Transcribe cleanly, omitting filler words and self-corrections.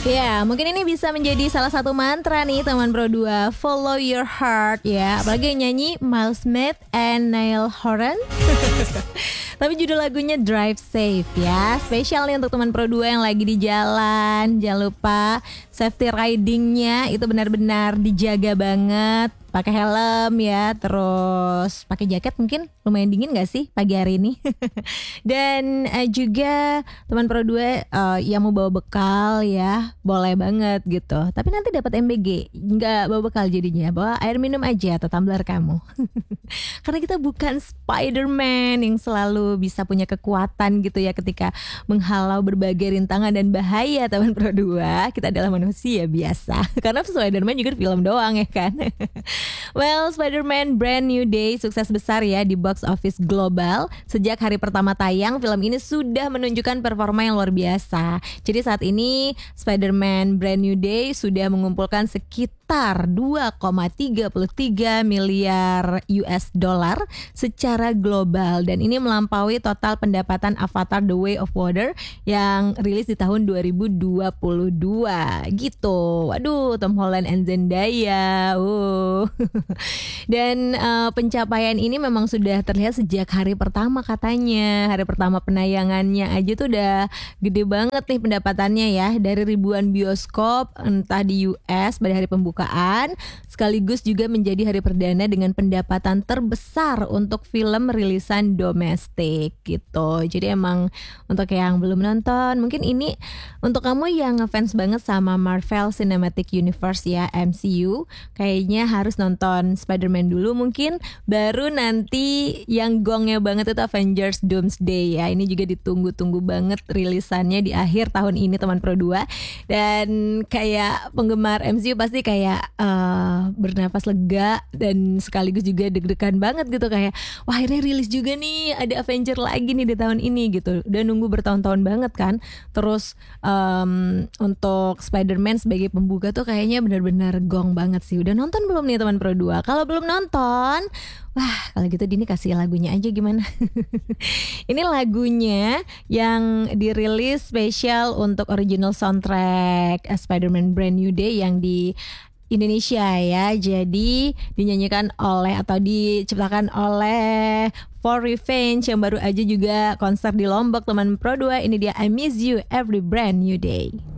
Ya, mungkin ini bisa menjadi salah satu mantra nih teman Pro 2. Follow your heart ya. Apalagi yang nyanyi Miles Smith and Niall Horan. Tapi judul lagunya Drive Safe ya. Spesial nih untuk teman Pro 2 yang lagi di jalan. Jangan lupa safety ridingnya itu benar-benar dijaga banget. Pakai helm ya, terus pakai jaket, mungkin lumayan dingin gak sih pagi hari ini. Dan juga teman Pro 2 yang mau bawa bekal ya, boleh banget gitu. Tapi nanti dapat MBG, nggak bawa bekal jadinya, bawa air minum aja atau tumbler kamu. Karena kita bukan Spider-Man yang selalu bisa punya kekuatan gitu ya ketika menghalau berbagai rintangan dan bahaya teman Pro 2. Kita adalah manusia biasa. Karena Spider-Man juga film doang ya kan. Well, Spider-Man Brand New Day sukses besar ya di box office global. Sejak hari pertama tayang, film ini sudah menunjukkan performa yang luar biasa. Jadi saat ini Spider-Man Brand New Day sudah mengumpulkan sekitar 2,33 miliar US dollar secara global, dan ini melampaui total pendapatan Avatar The Way of Water yang rilis di tahun 2022 gitu. Waduh, Tom Holland and Zendaya. Dan pencapaian ini memang sudah terlihat sejak hari pertama katanya. Hari pertama penayangannya aja tuh udah gede banget nih pendapatannya ya. Dari ribuan bioskop entah di US pada hari pembukaan, sekaligus juga menjadi hari perdana dengan pendapatan terbesar untuk film rilisan domestik gitu. Jadi emang untuk yang belum nonton, mungkin ini untuk kamu yang ngefans banget sama Marvel Cinematic Universe ya, MCU, kayaknya harus nonton Spider-Man dulu mungkin, baru nanti yang gongnya banget itu Avengers Doomsday ya. Ini juga ditunggu-tunggu banget rilisannya di akhir tahun ini teman Pro 2. Dan kayak penggemar MCU pasti kayak bernapas lega dan sekaligus juga deg-degan banget gitu, kayak wah akhirnya rilis juga nih, ada Avenger lagi nih di tahun ini gitu. Udah nunggu bertahun-tahun banget kan. Terus untuk Spider-Man sebagai pembuka tuh kayaknya benar-benar gong banget sih. Udah nonton belum nih teman Pro 2? Kalau belum nonton, wah kalau gitu Dini kasih lagunya aja gimana? Ini lagunya yang dirilis spesial untuk original soundtrack Spider-Man Brand New Day yang di Indonesia ya. Jadi dinyanyikan oleh atau diciptakan oleh For Revenge yang baru aja juga konser di Lombok teman Pro 2. Ini dia I Miss You Every Brand New Day.